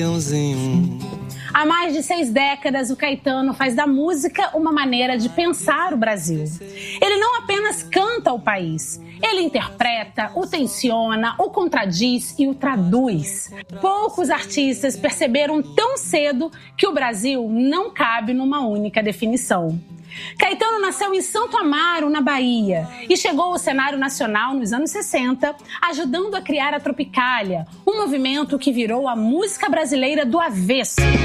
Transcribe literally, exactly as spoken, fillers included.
Há mais de seis décadas, o Caetano faz da música uma maneira de pensar o Brasil. Ele não apenas canta o país, ele interpreta, o tensiona, o contradiz e o traduz. Poucos artistas perceberam tão cedo que o Brasil não cabe numa única definição. Caetano nasceu em Santo Amaro, na Bahia, e chegou ao cenário nacional nos anos sessenta, ajudando a criar a Tropicália, um movimento que virou a música brasileira do avesso.